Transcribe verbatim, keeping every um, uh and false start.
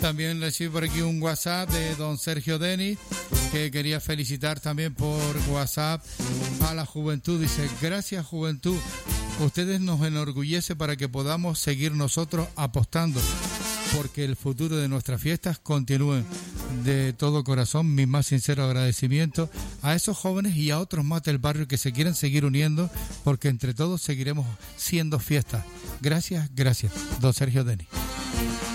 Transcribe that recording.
También recibí por aquí un WhatsApp de don Sergio Denis, que quería felicitar también por WhatsApp a la juventud. Dice, gracias juventud, ustedes nos enorgullece para que podamos seguir nosotros apostando, porque el futuro de nuestras fiestas continúen. De todo corazón, mi más sincero agradecimiento a esos jóvenes y a otros más del barrio que se quieren seguir uniendo, porque entre todos seguiremos siendo fiesta. Gracias, gracias, don Sergio Denis.